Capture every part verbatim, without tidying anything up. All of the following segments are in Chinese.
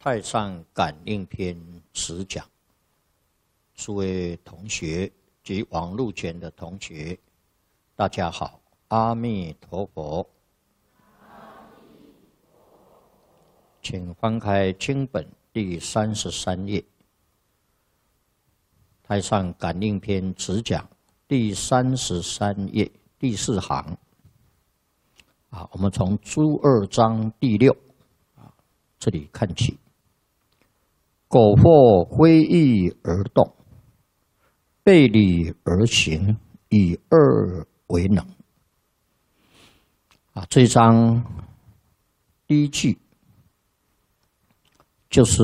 太上感应篇十讲，诸位同学及网络前的同学，大家好，阿弥陀佛。请翻开经本第三十三页，太上感应篇十讲第三十三页第四行。啊，我们从诸二章第六啊这里看起。苟或非义而动，背理而行，以二为能。啊，这一章第一句就是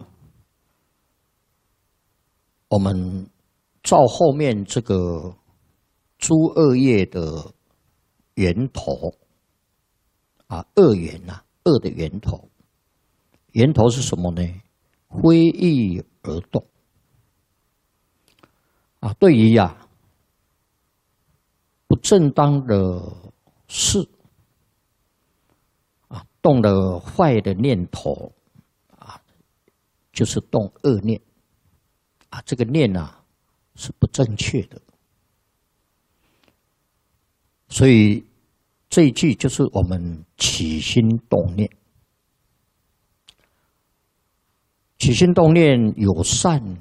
我们照后面这个诸恶业的源头啊，恶源呐、啊，恶的源头，源头是什么呢？非义而动啊，对于呀、啊、不正当的事啊，动了坏的念头啊，就是动恶念啊，这个念啊是不正确的，所以这一句就是我们起心动念。起心动念有善